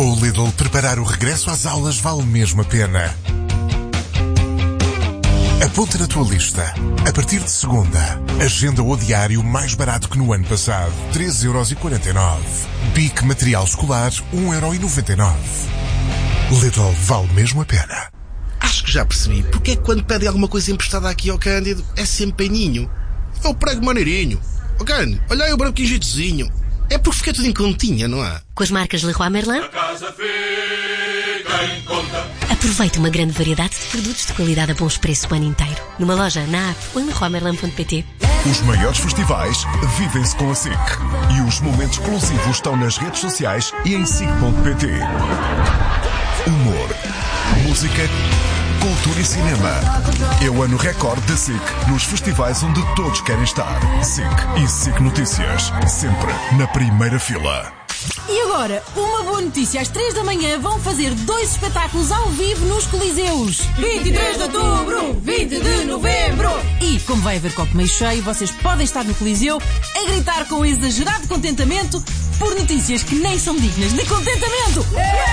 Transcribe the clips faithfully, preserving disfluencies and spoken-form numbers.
Com o Lidl, preparar o regresso às aulas vale mesmo a pena. Aponta na tua lista. A partir de segunda, agenda ou diário mais barato que no ano passado. três euros e quarenta e nove. Bic Material Escolar, um euro e noventa e nove. Lidl, vale mesmo a pena. Acho que já percebi porque é que quando pedem alguma coisa emprestada aqui ao Cândido é sempre peninho. É o prego maneirinho. Ó Cândido, olha aí o branco quinjitozinho. É porque fica tudo em continha, não é? Com as marcas Leroy Merlin, A casa fica em conta. aproveite uma grande variedade de produtos de qualidade a bons preços o ano inteiro. Numa loja, na app ou em leroy merlin ponto pt. Os maiores festivais vivem-se com a SIC. E os momentos exclusivos estão nas redes sociais e em sic ponto pt. Humor, música, cultura e cinema. É o ano recorde da SIC nos festivais onde todos querem estar. SIC e SIC Notícias, sempre na primeira fila. E agora, uma boa notícia. Às três da manhã vão fazer dois espetáculos ao vivo nos Coliseus. vinte e três de outubro, vinte de novembro. E, como vai haver copo meio cheio, vocês podem estar no Coliseu a gritar com exagerado contentamento por notícias que nem são dignas de contentamento.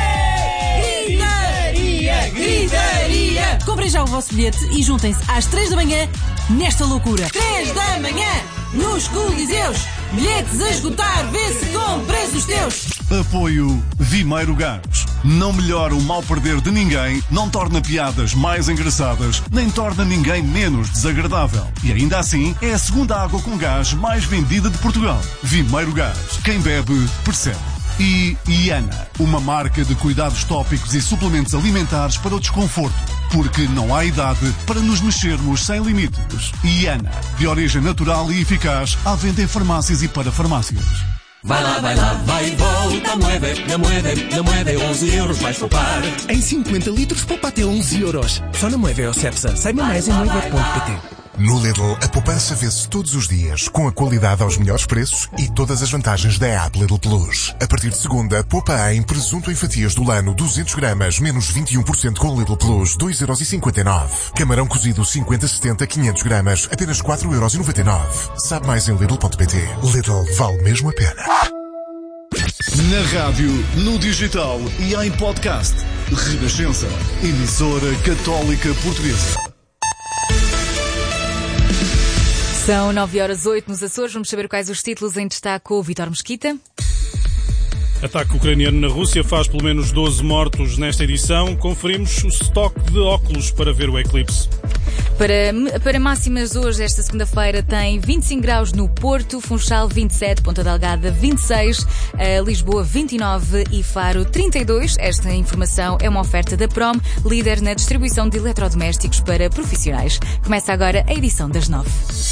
Gritaria, gritaria. Comprem já o vosso bilhete e juntem-se às três da manhã nesta loucura. três da manhã, nos Coliseus. Bilhetes a esgotar, vê se compras os teus. Apoio Vimeiro Gás. Não melhora o mal perder de ninguém, não torna piadas mais engraçadas, nem torna ninguém menos desagradável. E ainda assim, é a segunda água com gás mais vendida de Portugal. Vimeiro Gás. Quem bebe, percebe. E Iana, uma marca de cuidados tópicos e suplementos alimentares para o desconforto. Porque não há idade para nos mexermos sem limites. Iana, de origem natural e eficaz, à venda em farmácias e para farmácias. Vai lá, vai lá, vai e volta, mueve, na mueve, na mueve, onze euros vais poupar. Em cinquenta litros poupa até onze euros. Só na Moeve ou Cepsa. Saiba mais em moeve ponto pt. No Lidl, a poupança vê-se todos os dias, com a qualidade aos melhores preços e todas as vantagens da app Lidl Plus. A partir de segunda, poupa em presunto em fatias do Lano duzentos gramas, menos vinte e um por cento com Lidl Plus, dois euros e cinquenta e nove. Camarão cozido cinquenta setenta, quinhentos gramas, apenas quatro euros e noventa e nove. Sabe mais em Lidl ponto pt. Lidl, vale mesmo a pena. Na rádio, no digital e em podcast. Renascença, emissora católica portuguesa. São nove horas oito nos Açores. Vamos saber quais os títulos em destaque com o Vítor Mesquita. Ataque ucraniano na Rússia faz pelo menos doze mortos nesta edição. Conferimos o estoque de óculos para ver o eclipse. Para, para máximas hoje, esta segunda-feira, tem vinte e cinco graus no Porto, Funchal vinte e sete, Ponta Delgada vinte e seis, Lisboa vinte e nove e Faro trinta e dois. Esta informação é uma oferta da Prom, líder na distribuição de eletrodomésticos para profissionais. Começa agora a edição das nove.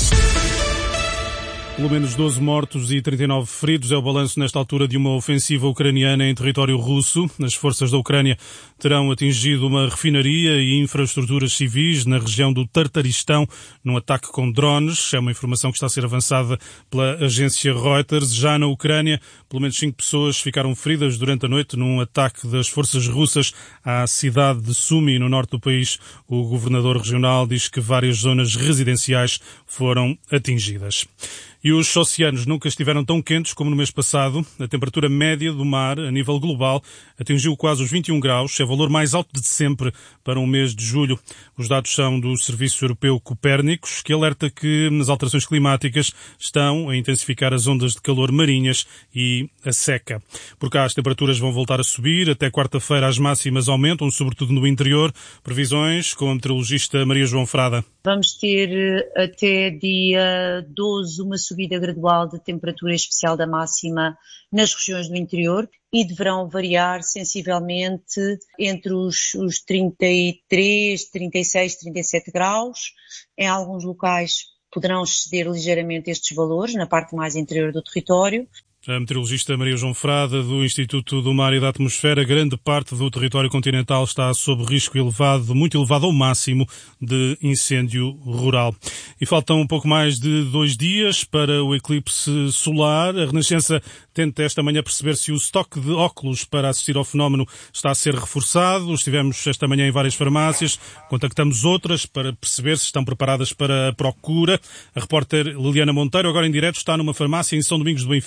Pelo menos doze mortos e trinta e nove feridos é o balanço nesta altura de uma ofensiva ucraniana em território russo. As forças da Ucrânia terão atingido uma refinaria e infraestruturas civis na região do Tartaristão num ataque com drones. É uma informação que está a ser avançada pela agência Reuters. Já na Ucrânia, pelo menos cinco pessoas ficaram feridas durante a noite num ataque das forças russas à cidade de Sumy, no norte do país. O governador regional diz que várias zonas residenciais foram atingidas. E os oceanos nunca estiveram tão quentes como no mês passado. A temperatura média do mar, a nível global, atingiu quase os vinte e um graus. É o valor mais alto de sempre para um mês de julho. Os dados são do Serviço Europeu Copérnicos, que alerta que as alterações climáticas estão a intensificar as ondas de calor marinhas e a seca. Por cá as temperaturas vão voltar a subir. Até quarta-feira as máximas aumentam, sobretudo no interior. Previsões com a meteorologista Maria João Frada. Vamos ter até dia doze uma subida gradual de temperatura especial da máxima nas regiões do interior e deverão variar sensivelmente entre os, os trinta e três, trinta e seis, trinta e sete graus. Em alguns locais poderão exceder ligeiramente estes valores, na parte mais interior do território. A meteorologista Maria João Frada, do Instituto do Mar e da Atmosfera, grande parte do território continental está sob risco elevado, muito elevado ao máximo, de incêndio rural. E faltam um pouco mais de dois dias para o eclipse solar. A Renascença tenta esta manhã perceber se o estoque de óculos para assistir ao fenómeno está a ser reforçado. Estivemos esta manhã em várias farmácias, contactamos outras para perceber se estão preparadas para a procura. A repórter Liliana Monteiro, agora em direto, está numa farmácia em São Domingos de Benfica, em Lisboa.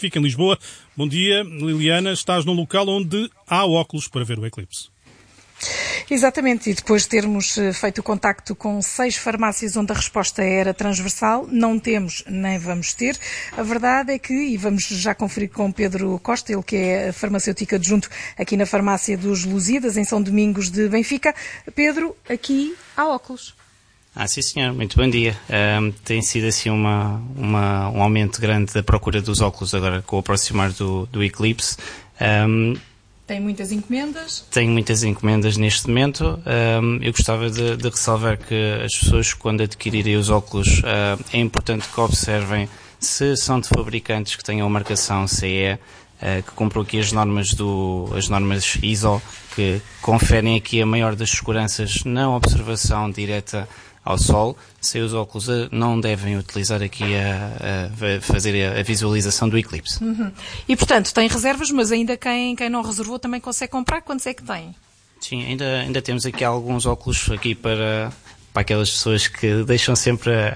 Lisboa. Bom dia, Liliana. Estás num local onde há óculos para ver o eclipse. Exatamente, e depois de termos feito o contacto com seis farmácias onde a resposta era transversal, não temos nem vamos ter. A verdade é que, e vamos já conferir com Pedro Costa, ele que é farmacêutico adjunto aqui na farmácia dos Lusíadas, em São Domingos de Benfica. Pedro, aqui há óculos. Ah, sim senhor, muito bom dia. Um, tem sido assim uma, uma, um aumento grande da procura dos óculos agora com o aproximar do, do eclipse. Um, Tem muitas encomendas? Tenho muitas encomendas neste momento. Um, eu gostava de, de ressalvar que as pessoas, quando adquirirem os óculos, uh, é importante que observem se são de fabricantes que tenham a marcação C E, uh, que compram aqui as normas, do, as normas I S O, que conferem aqui a maior das seguranças na observação direta ao sol. Sem os óculos não devem utilizar aqui a, a fazer a visualização do eclipse. Uhum. E portanto tem reservas, mas ainda quem, quem não reservou também consegue comprar. Quantos é que tem? Sim, ainda, ainda temos aqui alguns óculos aqui para, para aquelas pessoas que deixam sempre a,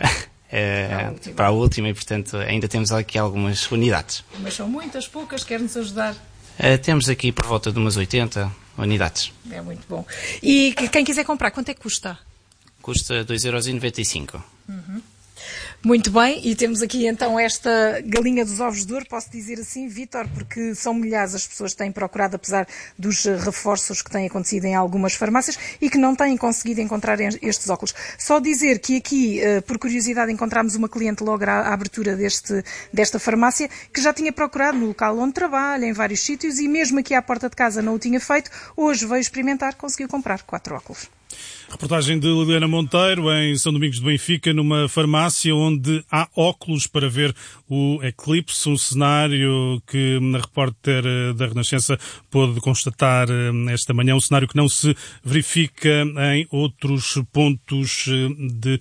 a, para a última e portanto ainda temos aqui algumas unidades. Mas são muitas, poucas, quer-nos ajudar? Uh, temos aqui por volta de umas oitenta unidades. É muito bom. E quem quiser comprar, quanto é que custa? Custa dois euros e noventa e cinco. Uhum. Muito bem, e temos aqui então esta galinha dos ovos de ouro, posso dizer assim, Vítor, porque são milhares as pessoas que têm procurado, apesar dos reforços que têm acontecido em algumas farmácias e que não têm conseguido encontrar estes óculos. Só dizer que aqui, por curiosidade, encontramos uma cliente logo à abertura deste, desta farmácia que já tinha procurado no local onde trabalha, em vários sítios, e mesmo aqui à porta de casa não o tinha feito. Hoje veio experimentar, conseguiu comprar quatro óculos. Reportagem de Liliana Monteiro em São Domingos de Benfica, numa farmácia onde há óculos para ver o eclipse, um cenário que a repórter da Renascença pôde constatar esta manhã, um cenário que não se verifica em outros pontos de,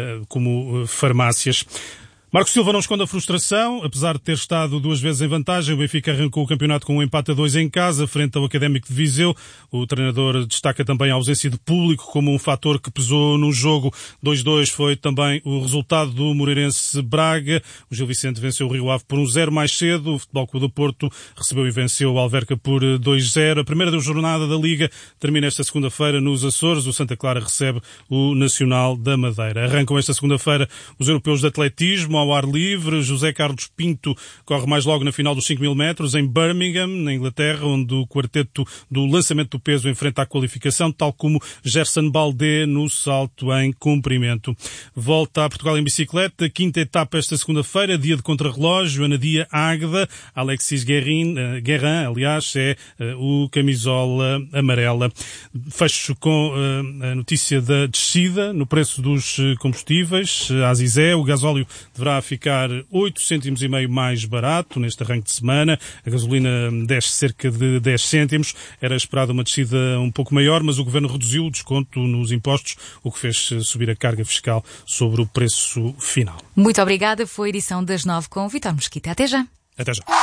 como farmácias. Marcos Silva não esconde a frustração. Apesar de ter estado duas vezes em vantagem, o Benfica arrancou o campeonato com um empate a dois em casa, frente ao Académico de Viseu. O treinador destaca também a ausência de público como um fator que pesou no jogo. dois a dois foi também o resultado do Moreirense Braga. O Gil Vicente venceu o Rio Ave por um zero mais cedo. O Futebol Clube do Porto recebeu e venceu o Alverca por dois a zero. A primeira jornada da Liga termina esta segunda-feira nos Açores. O Santa Clara recebe o Nacional da Madeira. Arrancam esta segunda-feira os europeus de atletismo ao ar livre. José Carlos Pinto corre mais logo na final dos cinco mil metros em Birmingham, na Inglaterra, onde o quarteto do lançamento do peso enfrenta a qualificação, tal como Gerson Baldé no salto em comprimento. Volta a Portugal em bicicleta, quinta etapa esta segunda-feira, dia de contrarrelógio, Anadia Águeda, Alexis Guerrin, uh, Guerrin, aliás, é uh, o camisola amarela. Fecho com uh, a notícia da descida no preço dos combustíveis. A Azizé, o gasóleo deverá a ficar oito cêntimos e meio mais barato neste arranque de semana. A gasolina desce cerca de dez cêntimos. Era esperada uma descida um pouco maior, mas o Governo reduziu o desconto nos impostos, o que fez subir a carga fiscal sobre o preço final. Muito obrigada. Foi a edição das nove com o Vítor Mesquita. Até já. Até já.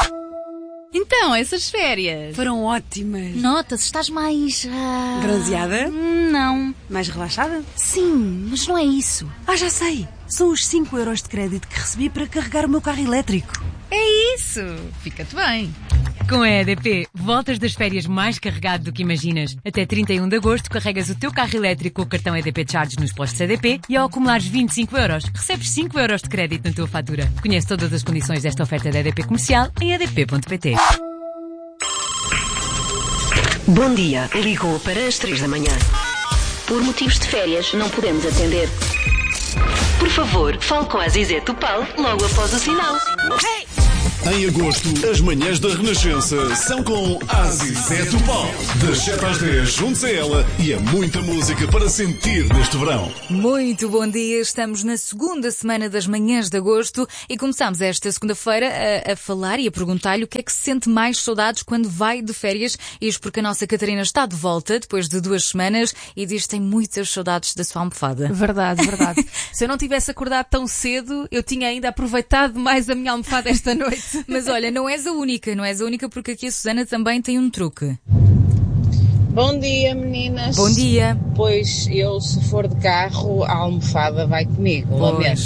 Então, essas férias foram ótimas. Nota-se, estás mais... Uh... bronzeada? Não. Mais relaxada? Sim, mas não é isso. Ah, já sei. São os cinco euros de crédito que recebi para carregar o meu carro elétrico. É isso. Fica-te bem. Com a E D P, voltas das férias mais carregado do que imaginas. Até trinta e um de agosto, carregas o teu carro elétrico com o cartão E D P Charge nos postos E D P e ao acumulares vinte e cinco euros, recebes cinco euros de crédito na tua fatura. Conhece todas as condições desta oferta da E D P Comercial em e d p ponto p t. Bom dia. Ligou para as três da manhã. Por motivos de férias, não podemos atender. Por favor, fale com a Azizé Tupal logo após o sinal. Hey! Em agosto, as manhãs da Renascença são com Azizé Tupal. Das sete às dez, junte-se a ela e a muita música para sentir neste verão. Muito bom dia, estamos na segunda semana das manhãs de agosto e começamos esta segunda-feira a, a falar e a perguntar-lhe o que é que se sente mais saudades quando vai de férias. Isto porque a nossa Catarina está de volta depois de duas semanas e diz que tem muitas saudades da sua almofada. Verdade, verdade. Se eu não tivesse acordado tão cedo, eu tinha ainda aproveitado mais a minha almofada esta noite. Mas olha, não és a única, não és a única porque aqui a Susana também tem um truque. Bom dia, meninas. Bom dia. Pois eu, se for de carro, a almofada vai comigo, lamento.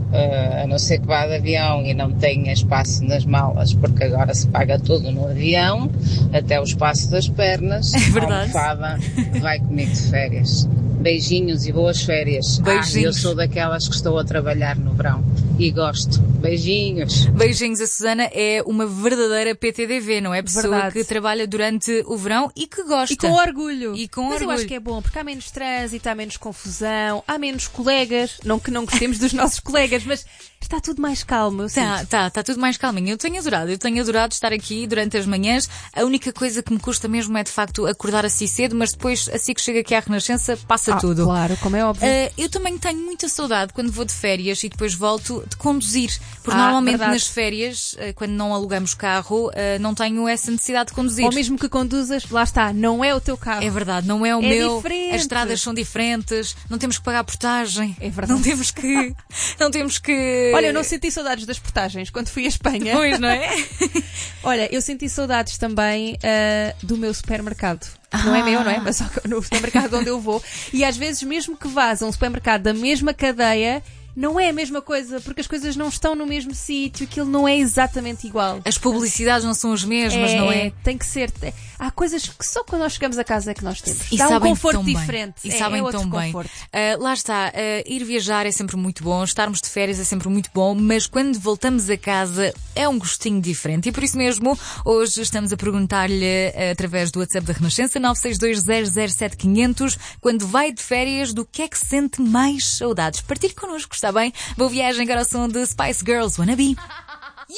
Uh, a não ser que vá de avião e não tenha espaço nas malas, porque agora se paga tudo no avião, até o espaço das pernas. É verdade. A almofada vai comigo de férias. Beijinhos e boas férias. Beijinhos. Ah, eu sou daquelas que estou a trabalhar no verão e gosto. Beijinhos. Beijinhos. A Susana é uma verdadeira P T D V, não é? Pessoa Verdade. que trabalha durante o verão e que gosta. E com orgulho. E com Mas orgulho. eu acho que é bom, porque há menos trânsito, há menos confusão, há menos colegas. Não que não gostemos dos nossos colegas, mas está tudo mais calmo. Eu Tá, sinto. tá, tá tudo mais calminho. Eu tenho adorado, eu tenho adorado estar aqui durante as manhãs. A única coisa que me custa mesmo é de facto acordar assim cedo, mas depois, assim que chega aqui à Renascença, passa Ah, tudo. claro, como é óbvio. Uh, eu também tenho muita saudade quando vou de férias e depois volto de conduzir. Porque Ah, normalmente verdade. nas férias, uh, quando não alugamos carro, uh, não tenho essa necessidade de conduzir. Ou mesmo que conduzas, lá está, não é o teu carro. É verdade, não é o É meu. diferente. As estradas são diferentes, não temos que pagar portagem. É verdade. Não temos que. Não temos que. Olha, eu não senti saudades das portagens quando fui à Espanha. Pois, não é? Olha, eu senti saudades também uh, do meu supermercado. Não é Ah. meu, não é? Mas só que no supermercado onde eu vou. E às vezes, mesmo que vás a um supermercado da mesma cadeia, não é a mesma coisa, porque as coisas não estão no mesmo sítio, aquilo não é exatamente igual. As publicidades não são as mesmas, não é? Tem que ser. Há coisas que só quando nós chegamos a casa é que nós temos. E Dá um sabem conforto tão bem. diferente. E é, sabem é outro tão bem. conforto. Uh, lá está, uh, ir viajar é sempre muito bom, estarmos de férias é sempre muito bom, mas quando voltamos a casa é um gostinho diferente. E por isso mesmo, hoje estamos a perguntar-lhe uh, através do WhatsApp da Renascença nove seis dois zero zero sete quinhentos, quando vai de férias, do que é que sente mais saudades? Partilhe connosco, está bem? Boa viagem, agora ao som de Spice Girls, Wanna Be.